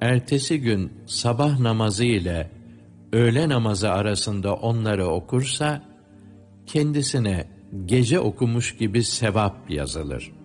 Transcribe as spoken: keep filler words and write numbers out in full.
ertesi gün sabah namazı ile öğle namazı arasında onları okursa, kendisine gece okumuş gibi sevap yazılır.